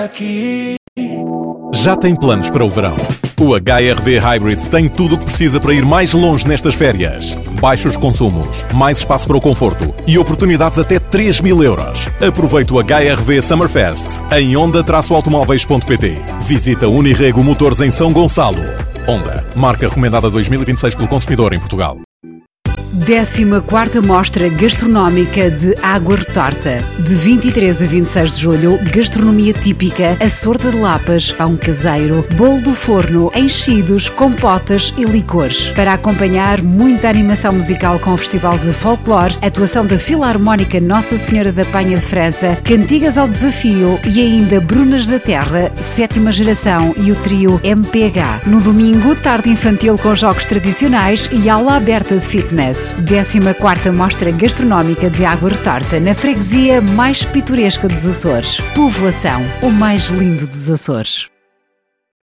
Já tem planos para o verão? O HRV Hybrid tem tudo o que precisa para ir mais longe nestas férias. Baixos consumos, mais espaço para o conforto e oportunidades até 3.000 euros. Aproveite o HRV Summerfest em Honda-automóveis.pt. Visita Unirrego Motores em São Gonçalo. Honda, marca recomendada 2026 pelo consumidor em Portugal. 14ª Mostra Gastronómica de Água Retorta. De 23 a 26 de julho, gastronomia típica, a sorda de lapas, pão caseiro, bolo do forno, enchidos, compotas e licores. Para acompanhar muita animação musical com o Festival de Folclore, atuação da Filarmónica Nossa Senhora da Penha de França, Cantigas ao Desafio e ainda Brunas da Terra, 7ª geração e o trio MPH. No domingo, tarde infantil com jogos tradicionais e aula aberta de fitness. 14ª Mostra Gastronómica de Água Retorta, na freguesia mais pitoresca dos Açores. Povoação, o mais lindo dos Açores.